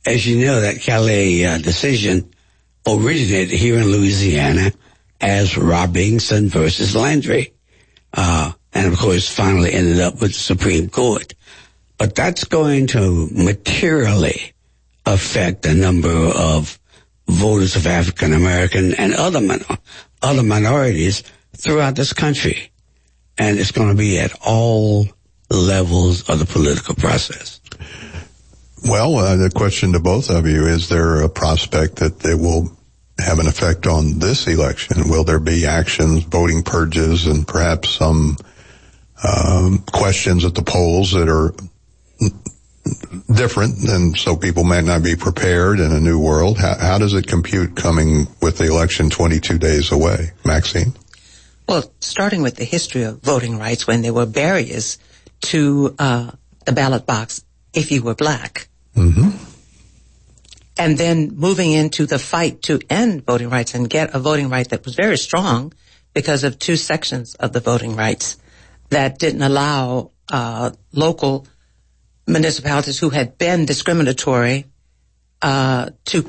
as you know, that Kelly decision originated here in Louisiana as Robinson versus Landry. And of course, finally ended up with the Supreme Court. But that's going to materially affect the number of voters of African American and other minorities throughout this country. And it's going to be at all levels of the political process. Well, the question to both of you, is there a prospect that it will have an effect on this election? Will there be actions, voting purges, and perhaps some questions at the polls that are different, and so people might not be prepared in a new world? How does it compute coming with the election 22 days away? Maxine? Well, starting with the history of voting rights, when there were barriers to the ballot box if you were black. Mm-hmm. And then moving into the fight to end voting rights and get a voting right that was very strong because of two sections of the voting rights that didn't allow local municipalities who had been discriminatory to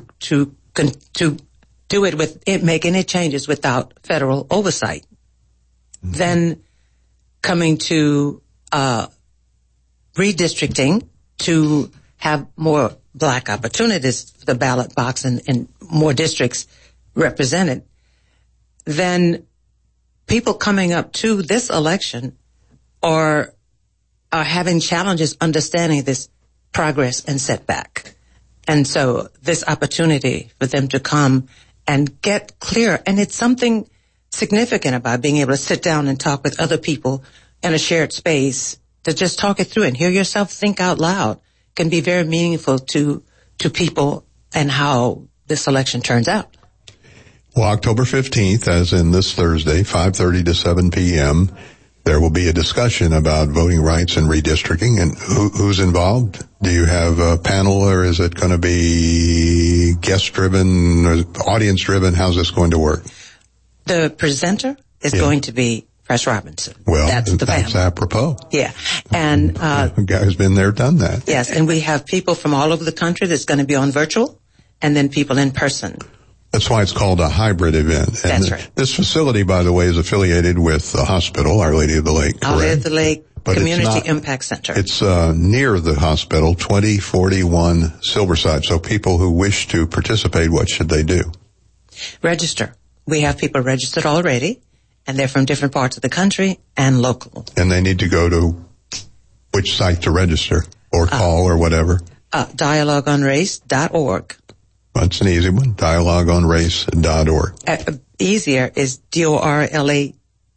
do it make any changes without federal oversight. Mm-hmm. Then coming to redistricting to have more black opportunities for the ballot box and more districts represented. Then people coming up to this election are having challenges understanding this progress and setback. And so this opportunity for them to come and get clear, and it's something significant about being able to sit down and talk with other people in a shared space, to just talk it through and hear yourself think out loud, can be very meaningful to people and how this election turns out. Well, October 15th, as in this Thursday, 5:30 to 7 p.m., there will be a discussion about voting rights and redistricting. And who's involved? Do you have a panel, or is it going to be guest-driven or audience-driven? How's this going to work? The presenter is going to be Press Robinson. Well, that's apropos. Yeah. And the guy's been there, done that. Yes, and we have people from all over the country that's going to be on virtual, and then people in person. That's why it's called a hybrid event. And that's right. This facility, by the way, is affiliated with the hospital, Our Lady of the Lake, correct? Our Lady of the Lake but Community Impact Center. It's near the hospital, 2041 Silverside. So people who wish to participate, what should they do? Register. We have people registered already, and they're from different parts of the country and local. And they need to go to which site to register, or call, or whatever? DialogueOnRace.org. That's an easy one, DialogueOnRace.org. Easier is DOR.LA.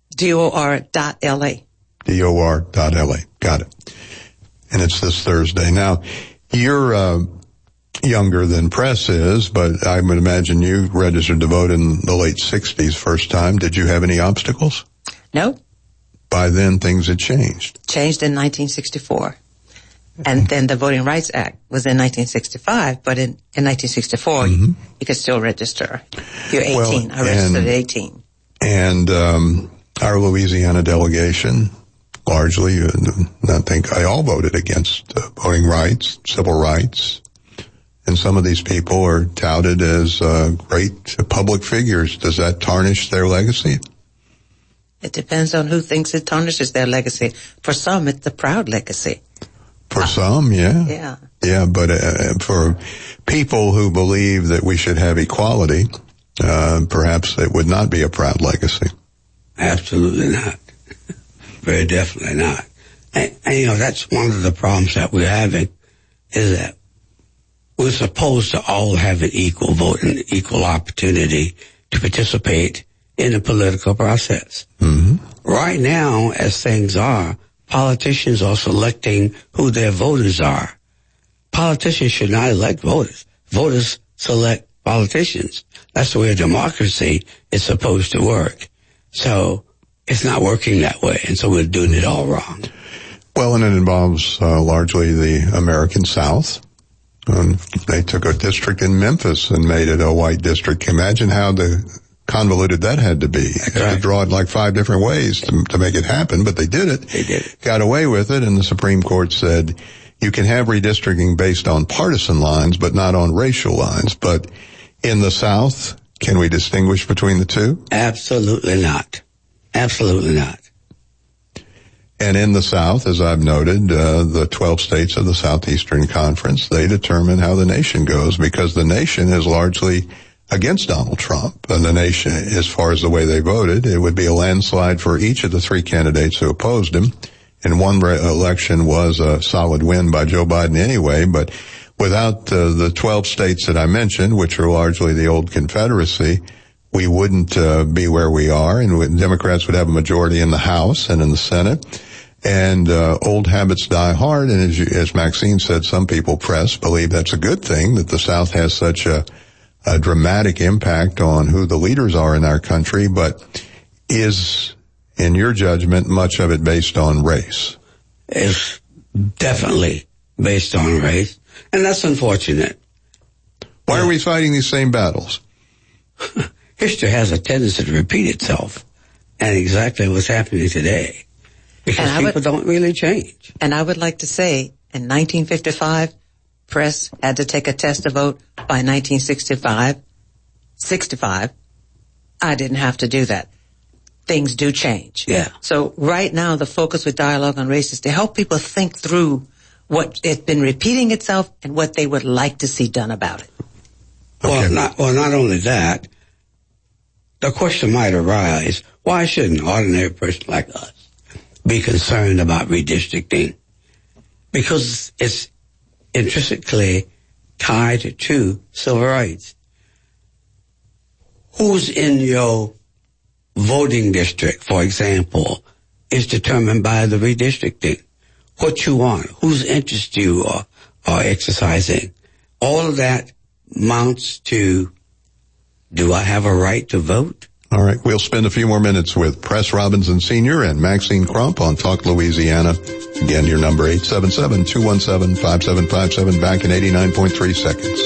DOR.LA. Got it. And it's this Thursday. Now, you're younger than Press is, but I would imagine you registered to vote in the late 60s first time. Did you have any obstacles? No. By then, things had changed. Changed in 1964. And then the Voting Rights Act was in 1965, but in 1964, you could still register. You're 18. Well, I registered at 18. And our Louisiana delegation, largely, I think I all voted against voting rights, civil rights. And some of these people are touted as great public figures. Does that tarnish their legacy? It depends on who thinks it tarnishes their legacy. For some, it's a proud legacy. For some, yeah. Yeah. Yeah, but for people who believe that we should have equality, perhaps it would not be a proud legacy. Absolutely not. Very definitely not. And, that's one of the problems that we're having, is that we're supposed to all have an equal vote and equal opportunity to participate in the political process. Mm-hmm. Right now, as things are, politicians are selecting who their voters are. Politicians should not elect voters. Voters select politicians. That's the way a democracy is supposed to work. So it's not working that way, and so we're doing it all wrong. Well, and it involves largely the American South. They took a district in Memphis and made it a white district. Imagine how convoluted that had to be. They had to draw it like 5 different ways to make it happen, but they did it. They did it. Got away with it, and the Supreme Court said, you can have redistricting based on partisan lines, but not on racial lines. But in the South, can we distinguish between the two? Absolutely not. Absolutely not. And in the South, as I've noted, the 12 states of the Southeastern Conference, they determine how the nation goes, because the nation is largely against Donald Trump. And the nation, as far as the way they voted, it would be a landslide for each of the three candidates who opposed him. And one election was a solid win by Joe Biden anyway, but without the 12 states that I mentioned, which are largely the old Confederacy, we wouldn't be where we are, and Democrats would have a majority in the House and in the Senate. And old habits die hard, and as Maxine said, some people believe that's a good thing, that the South has such a dramatic impact on who the leaders are in our country. But is, in your judgment, much of it based on race? It's definitely based on race, and that's unfortunate. Why are we fighting these same battles? History has a tendency to repeat itself, and exactly what's happening today. Because people don't really change. And I would like to say, in 1955, press had to take a test to vote. By 1965, I didn't have to do that. Things do change. Yeah. So right now, the focus with Dialogue on Race is to help people think through what has been repeating itself and what they would like to see done about it. Okay. Not only that, the question might arise, why should an ordinary person like us be concerned about redistricting? Because it's intrinsically tied to civil rights. Who's in your voting district, for example, is determined by the redistricting. What you want, whose interest you are exercising. All of that amounts to, do I have a right to vote? All right, we'll spend a few more minutes with Press Robinson Sr. and Maxine Crump on Talk Louisiana. Again, your number 877-217-5757, back in 89.3 seconds.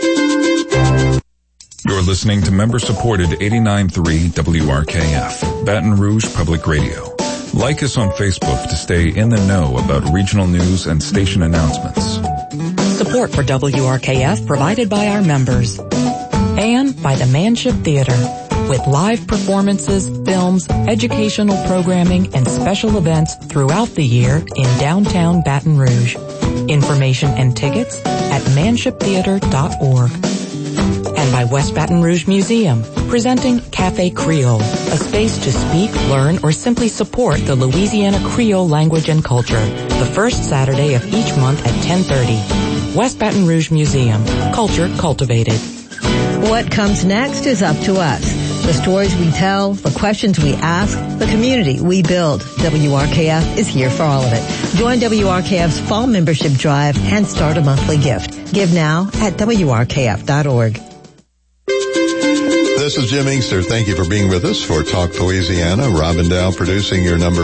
You're listening to member-supported 89.3 WRKF, Baton Rouge Public Radio. Like us on Facebook to stay in the know about regional news and station announcements. Support for WRKF provided by our members. And by the Manship Theater, with live performances, films, educational programming, and special events throughout the year in downtown Baton Rouge. Information and tickets at manshiptheater.org. And by West Baton Rouge Museum, presenting Cafe Creole, a space to speak, learn, or simply support the Louisiana Creole language and culture, the first Saturday of each month at 10:30. West Baton Rouge Museum, culture cultivated. What comes next is up to us. The stories we tell, the questions we ask, the community we build. WRKF is here for all of it. Join WRKF's fall membership drive and start a monthly gift. Give now at WRKF.org. This is Jim Inkster. Thank you for being with us for Talk Louisiana. Robin Dow producing your number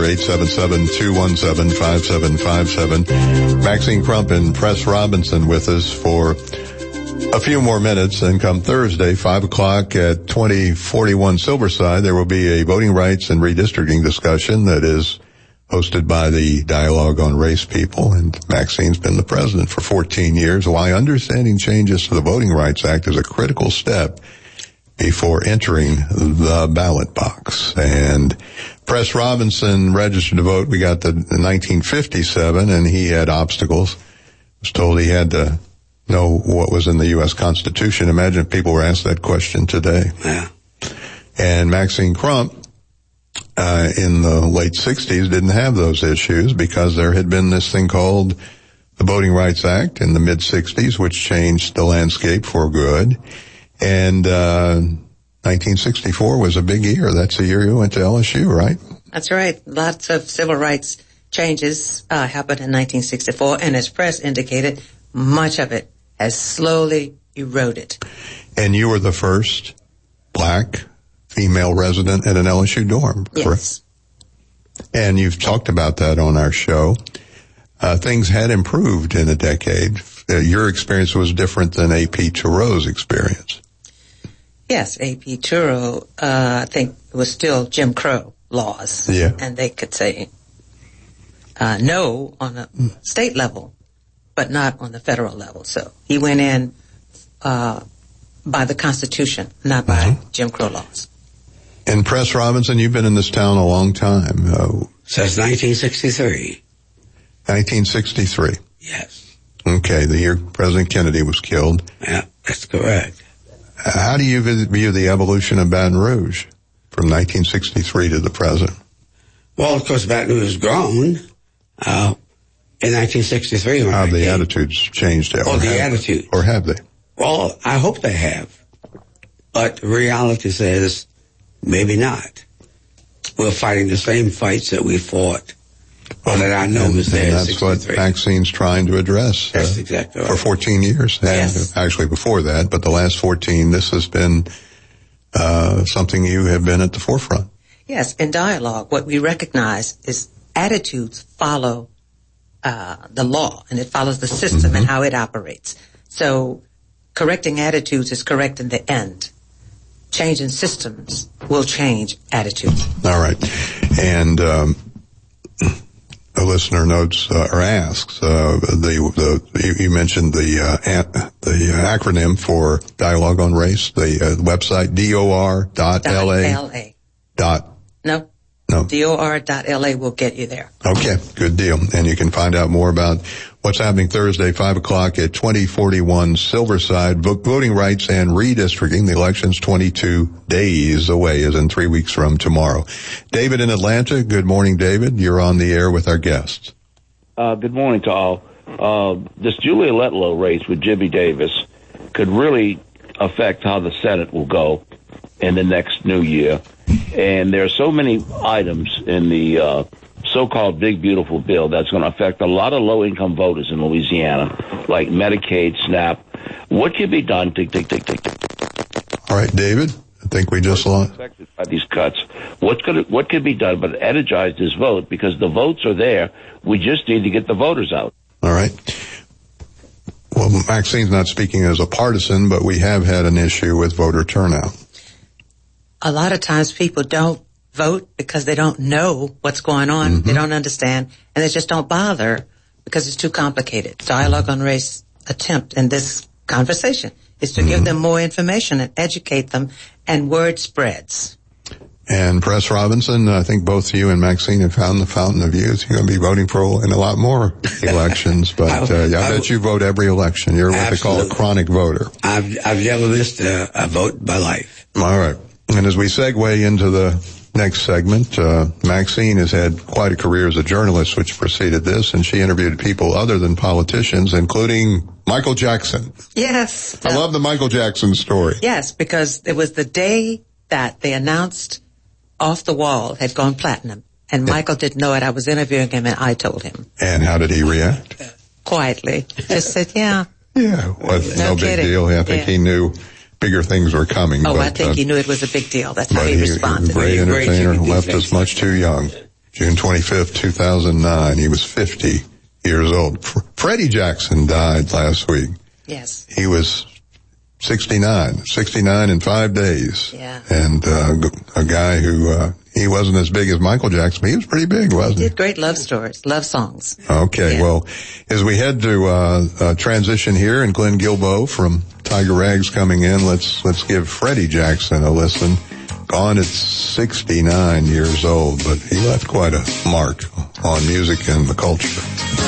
877-217-5757. Maxine Crump and Press Robinson with us for a few more minutes, and come Thursday, 5 o'clock at 2041 Silverside, there will be a voting rights and redistricting discussion that is hosted by the Dialogue on Race people, and Maxine's been the president for 14 years. Why understanding changes to the Voting Rights Act is a critical step before entering the ballot box. And Press Robinson registered to vote. We got the 1957, and he had obstacles. Was told he had to know what was in the U.S. Constitution. Imagine if people were asked that question today. Yeah. And Maxine Crump, in the late 60s, didn't have those issues because there had been this thing called the Voting Rights Act in the mid-60s, which changed the landscape for good. And 1964 was a big year. That's the year you went to LSU, right? That's right. Lots of civil rights changes happened in 1964, and as Press indicated, much of it has slowly eroded. And you were the first black female resident at an LSU dorm, correct? Yes. And you've talked about that on our show. Things had improved in a decade. Your experience was different than A.P. Turo's experience. Yes, A.P. Turo, I think it was still Jim Crow laws. Yeah. And they could say no on a state level. but not on the federal level. So he went in by the Constitution, not by Jim Crow laws. And Press Robinson, you've been in this town a long time. Since 1963. 1963. Yes. Okay, the year President Kennedy was killed. Yeah, that's correct. How do you view the evolution of Baton Rouge from 1963 to the present? Well, of course, Baton Rouge has grown. In 1963, when how have the attitudes changed? Or the attitude. Or have they? Well, I hope they have. But reality says maybe not. We're fighting the same fights that we fought. Well, that I know was there. And that's what Maxine's trying to address. That's exactly right. For 14 years. Yes. Actually, before that, but the last 14, this has been something you have been at the forefront. Yes, in dialogue, what we recognize is attitudes follow the law, and it follows the system and how it operates. So correcting attitudes is correcting the end. Changing systems will change attitudes. All right. And a listener notes or asks, you mentioned the acronym for Dialogue on Race, the website DOR.LA. No. DOR.LA will get you there. Okay, good deal. And you can find out more about what's happening Thursday, 5 o'clock at 2041 Silverside. Voting rights and redistricting. The election's 22 days away, as in 3 weeks from tomorrow. David in Atlanta. Good morning, David. You're on the air with our guests. Good morning to all. This Julia Letlow race with Jimmy Davis could really affect how the Senate will go in the next new year. And there are so many items in the so-called Big Beautiful Bill that's going to affect a lot of low-income voters in Louisiana, like Medicaid, SNAP. What can be done to... All right, David, I think we just lost... ...affected by these cuts. What could be done but energize this vote? Because the votes are there. We just need to get the voters out. All right. Well, Maxine's not speaking as a partisan, but we have had an issue with voter turnout. A lot of times people don't vote because they don't know what's going on. They don't understand, and they just don't bother because it's too complicated. Dialogue on Race attempt in this conversation is to give them more information and educate them, and word spreads. And Press Robinson, I think both you and Maxine have found the fountain of youth. You're going to be voting for in a lot more elections, but I bet you vote every election. You're what they call a chronic voter. I've never missed a vote in my life. All right. And as we segue into the next segment, Maxine has had quite a career as a journalist, which preceded this, and she interviewed people other than politicians, including Michael Jackson. Yes. I love the Michael Jackson story. Yes, because it was the day that they announced Off the Wall had gone platinum, and Michael didn't know it. I was interviewing him, and I told him. And how did he react? Quietly. Just said, yeah. Yeah, well, no big deal. I think he knew bigger things were coming. Oh, but, I think he knew it was a big deal. That's how he responded. Great entertainer, left us much too young. June 25th, 2009. He was 50 years old. Freddie Jackson died last week. Yes. He was 69 in 5 days. Yeah. And a guy who he wasn't as big as Michael Jackson, but he was pretty big, wasn't he? He did great love stories, love songs. Okay, well, as we head to transition here, and Glenn Guilbeau from Tiger Rags coming in, let's give Freddie Jackson a listen. Gone at 69 years old, but he left quite a mark on music and the culture.